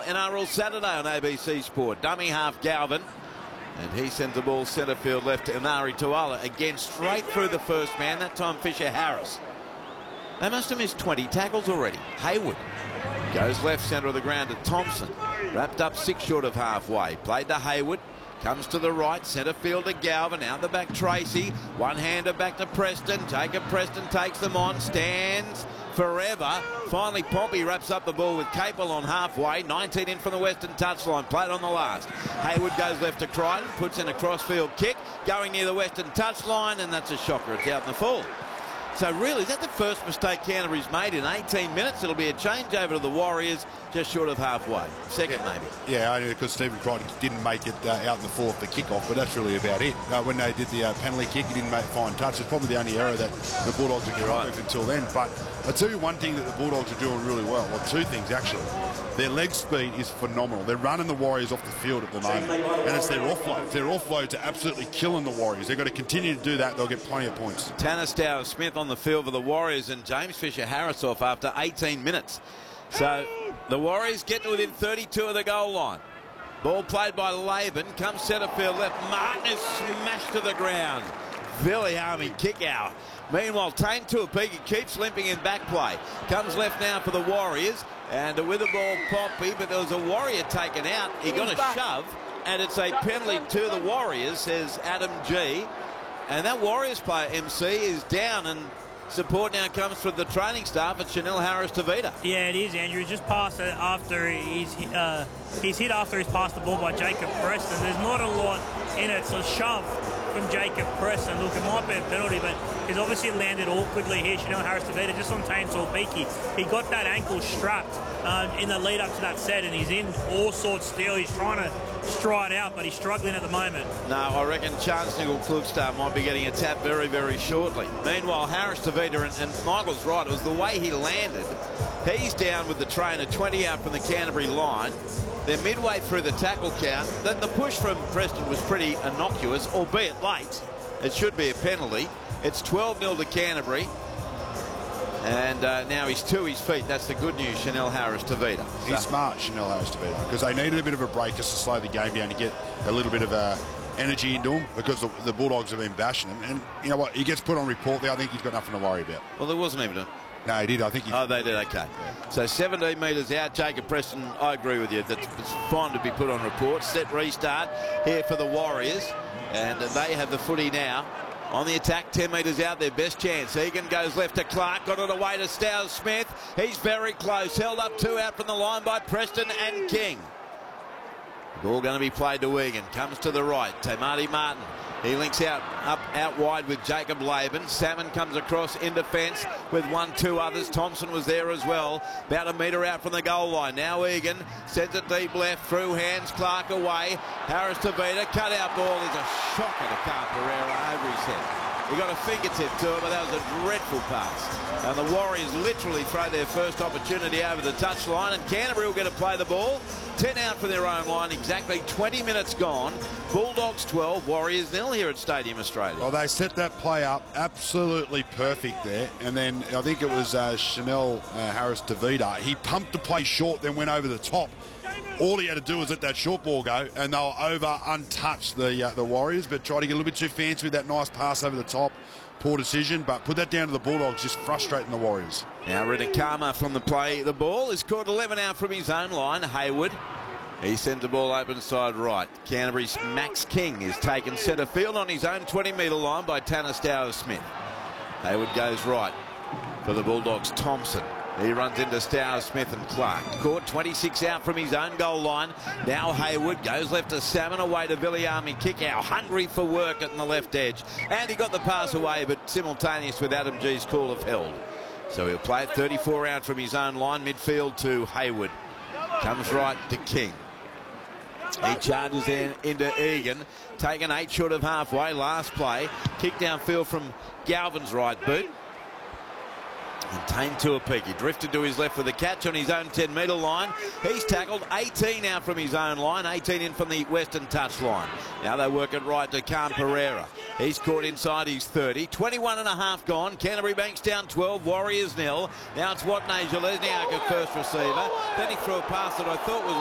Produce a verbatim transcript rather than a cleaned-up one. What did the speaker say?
N R L Saturday on A B C Sport. Dummy half Galvin. And he sends the ball centre field left to Inari Tuala. Again, straight through the first man. That time Fisher Harris. They must have missed twenty tackles already. Hayward goes left centre of the ground to Thompson. Wrapped up six short of halfway. Played to Hayward. Comes to the right, centre field to Galvin, out the back Tracy, one-hander back to Preston, Jacob Preston takes them on, stands forever. Finally Pompey wraps up the ball with Capel on halfway, nineteen in from the western touchline, played on the last. Hayward goes left to Crichton, puts in a crossfield kick, going near the western touchline, and that's a shocker, it's out in the full. So really, is that the first mistake Canterbury's made in eighteen minutes? It'll be a changeover to the Warriors, just short of halfway. Second, yeah, maybe. Yeah, only because Stephen Crichton didn't make it uh, out in the fourth for kick-off, but that's really about it. Uh, when they did the uh, penalty kick, he didn't make fine touch. It's probably the only error that the Bulldogs are getting right with until then. But I'll tell you one thing that the Bulldogs are doing really well, well, two things actually. Their leg speed is phenomenal. They're running the Warriors off the field at the moment, and it's their offloads. Their offloads are absolutely killing the Warriors. They've got to continue to do that. They'll get plenty of points. Tanner Stowers-Smith on the field for the Warriors and James Fisher Harris off after eighteen minutes. So the Warriors get to within thirty-two of the goal line. Ball played by Laban, comes centre field left. Martin is smashed to the ground. Viliami kick out. Meanwhile, Tane Tuapiki keeps limping in back play. Comes left now for the Warriors. And with the ball, Pompey, but there was a Warrior taken out. He got a shove, and it's a penalty to the Warriors, says Adam G. And that Warriors player, M C, is down, and support now comes from the training staff at Chanel Harris-Tavita. Yeah, it is, Andrew. Just passed it after he's, uh, he's hit after he's passed the ball by Jacob Preston. There's not a lot in it. It's a shove from Jacob Preston. Look, it might be a penalty, but he's obviously landed awkwardly here. Chanel Harris-Tavita just on Tane Tuapiki. He got that ankle strapped um, in the lead up to that set, and he's in all sorts still. He's trying to stride out, but he's struggling at the moment. No, I reckon Chance Nickel Klugstar might be getting a tap very, very shortly. Meanwhile, Harris-Tavita, and, and Michael's right, it was the way he landed. He's down with the trainer, twenty out from the Canterbury line. They're midway through the tackle count. The, the push from Preston was pretty innocuous, albeit late. It should be a penalty. It's twelve nil to Canterbury. And uh, now he's to his feet. That's the good news, Chanel Harris-Tavita. He's So. smart, Chanel Harris-Tavita, because they needed a bit of a break just to slow the game down to get a little bit of uh, energy into him, because the, the Bulldogs have been bashing him. And you know what? He gets put on report there. I think he's got nothing to worry about. Well, there wasn't even a... No, he did. I think he... Oh, they did. Okay. Yeah. So seventeen metres out. Jacob Preston, I agree with you. That's it's fine to be put on report. Set restart here for the Warriors. And they have the footy now. On the attack, ten metres out, their best chance. Egan goes left to Clark, got it away to Stowers-Smith. He's very close, held up two out from the line by Preston and King. Ball going to be played to Egan, comes to the right, Tamati Martin. He links out, up, out wide with Jacob Laban. Salmon comes across in defence with one, two others. Thompson was there as well. About a metre out from the goal line. Now Egan sends it deep left, through hands, Clark away. Harris-Tavita, cut out ball. There's a shocker to Carl Pereira over his head. He got a fingertip to it, but that was a dreadful pass. And the Warriors literally throw their first opportunity over the touchline, and Canterbury will get to play the ball. ten out from their own line, exactly twenty minutes gone. Bulldogs twelve, Warriors nil here at Stadium Australia. Well, they set that play up absolutely perfect there. And then I think it was uh, Chanel uh, Harris-Tavita. He pumped the play short, then went over the top. All he had to do was let that short ball go, and they were over untouched, the uh, the Warriors, but tried to get a little bit too fancy with that nice pass over the top. Poor decision, but put that down to the Bulldogs, just frustrating the Warriors. Now Ridikama from the play. The ball is caught eleven out from his own line. Hayward. He sends the ball open side right. Canterbury's Max King is taken centre field on his own twenty metre line by Tanner Stowers-Smith. Hayward goes right for the Bulldogs. Thompson. He runs into Stowers-Smith and Clark. Caught twenty-six out from his own goal line. Now Hayward goes left to Salmon, away to Viliami. Kick out, hungry for work at the left edge. And he got the pass away, but simultaneous with Adam G's call of held. So he'll play it thirty-four out from his own line. Midfield to Hayward. Comes right to King. He charges in into Egan. Taken eight short of halfway. Last play. Kick downfield from Galvin's right boot. And Tane Tuapiki drifted to his left with a catch on his own ten metre line. He's tackled eighteen out from his own line, eighteen in from the western touch line. Now they work it right to Carl Pereira. He's caught inside his thirty. twenty-one and a half gone. Canterbury Banks down twelve, Warriors nil. Now it's Watney Jalesniak at first receiver. Then he threw a pass that I thought was